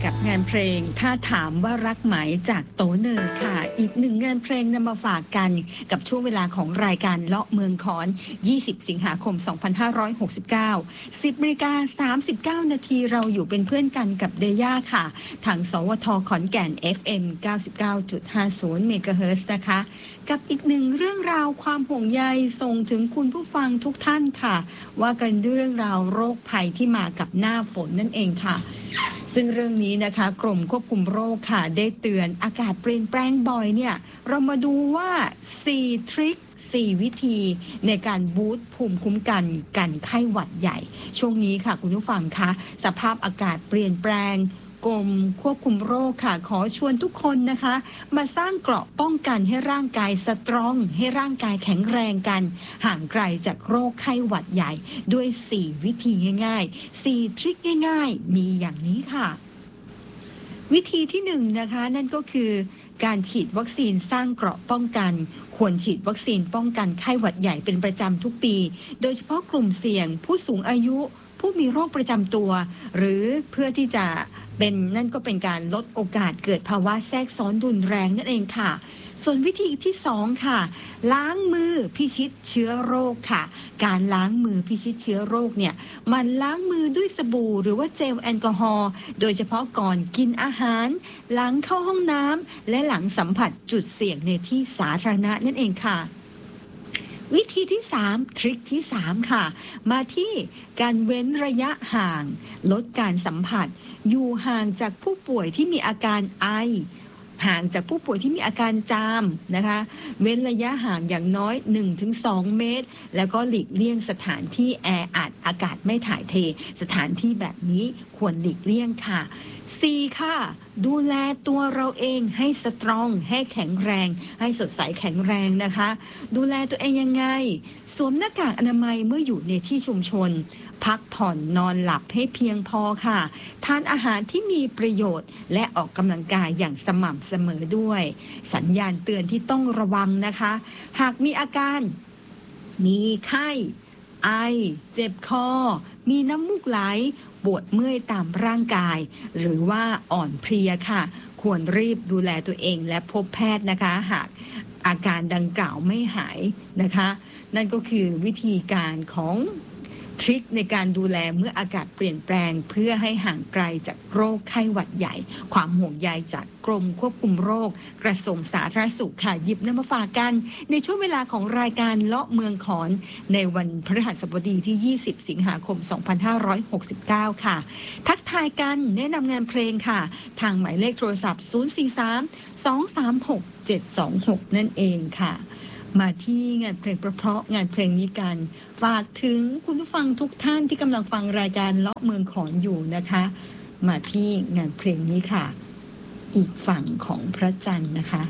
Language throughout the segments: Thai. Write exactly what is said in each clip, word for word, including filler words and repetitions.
กับงานเพลงถ้าถามว่ารักไหมจากโตเนอร์ค่ะอีกหนึ่งงานเพลงนำมาฝากกันกับช่วงเวลาของรายการเลาะเมืองขอนยี่สิบสิงหาคมสองพันห้าร้อยหกสิบเก้า สิบนาฬิกาสามสิบเก้านาทีเราอยู่เป็นเพื่อนกันกับเดย่าค่ะทางสวทขอนแก่น เอฟ เอ็ม เก้าสิบเก้าจุดห้าศูนย์ เมกะเฮิรตซ์นะคะกับอีกหนึ่งเรื่องราวความห่วงใยส่งถึงคุณผู้ฟังทุกท่านค่ะว่ากันด้วยเรื่องราวโรคภัยที่มากับหน้าฝนนั่นเองค่ะซึ่งเรื่องนี้นะคะกรมควบคุมโรคค่ะได้เตือนอากาศเปลี่ยนแปลงบ่อยเนี่ยเรามาดูว่าสี่ทริคสี่วิธีในการบูสต์ภูมิคุ้มกันกันไข้หวัดใหญ่ช่วงนี้ค่ะคุณผู้ฟังคะสภาพอากาศเปลี่ยนแปลงกรมควบคุมโรคค่ะขอชวนทุกคนนะคะมาสร้างเกราะป้องกันให้ร่างกายสตรองให้ร่างกายแข็งแรงกันห่างไกลจากโรคไข้หวัดใหญ่ด้วยสี่วิธีง่ายๆสี่ทริคง่ายๆมีอย่างนี้ค่ะวิธีที่หนึ่งนะคะนั่นก็คือการฉีดวัคซีนสร้างเกราะป้องกันควรฉีดวัคซีนป้องกันไข้หวัดใหญ่เป็นประจำทุกปีโดยเฉพาะกลุ่มเสี่ยงผู้สูงอายุผู้มีโรคประจำตัวหรือเพื่อที่จะเป็นนั่นก็เป็นการลดโอกาสเกิดภาวะแทรกซ้อนรุนแรงนั่นเองค่ะส่วนวิธีที่สองค่ะล้างมือพิชิตเชื้อโรคค่ะการล้างมือพิชิตเชื้อโรคเนี่ยมันล้างมือด้วยสบู่หรือว่าเจลแอลกอฮอล์โดยเฉพาะก่อนกินอาหารหลังเข้าห้องน้ำและหลังสัมผัสจุดเสี่ยงในที่สาธารณะนั่นเองค่ะวิธีที่สามทริคที่สามค่ะมาที่การเว้นระยะห่างลดการสัมผัสอยู่ห่างจากผู้ป่วยที่มีอาการไอห่างจากผู้ป่วยที่มีอาการจามนะคะเว้นระยะห่างอย่างน้อย หนึ่งถึงสอง เมตรแล้วก็หลีกเลี่ยงสถานที่แออัดอากาศไม่ถ่ายเทสถานที่แบบนี้ควรหลีกเลี่ยงค่ะสี่ค่ะดูแลตัวเราเองให้สตรองให้แข็งแรงให้สดใสแข็งแรงนะคะดูแลตัวเองยังไงสวมหน้ากากอนามัยเมื่ออยู่ในที่ชุมชนพักผ่อนนอนหลับให้เพียงพอค่ะทานอาหารที่มีประโยชน์และออกกำลังกายอย่างสม่ำเสมอด้วยสัญญาณเตือนที่ต้องระวังนะคะหากมีอาการมีไข้ไอเจ็บคอมีน้ำมูกไหลปวดเมื่อยตามร่างกายหรือว่าอ่อนเพลียค่ะควรรีบดูแลตัวเองและพบแพทย์นะคะหากอาการดังกล่าวไม่หายนะคะนั่นก็คือวิธีการของทริคในการดูแลเมื่ออากาศเปลี่ยนแปลงเพื่อให้ห่างไกลจากโรคไข้หวัดใหญ่ความห่วงใยจากกรมควบคุมโรคกระทรวงสาธารณสุขค่ะหยิบนำมาฝากกันในช่วงเวลาของรายการเลาะเมืองขอนในวันพฤหัสบดีที่ยี่สิบสิงหาคมสองพันห้าร้อยหกสิบเก้าค่ะทักทายกันแนะนำงานเพลงค่ะทางหมายเลขโทรศัพท์ศูนย์ สี่ สาม สอง สาม หก เจ็ด สอง หกนั่นเองค่ะมาที่งานเพลงเพราะๆงานเพลงนี้กันฝากถึงคุณผู้ฟังทุกท่านที่กำลังฟังรายการเลาะเมืองขอนอยู่นะคะมาที่งานเพลงนี้ค่ะอีกฝั่งของพระจันทร์นะคะ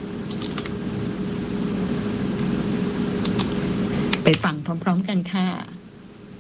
ไปฟังพร้อมๆกันค่ะ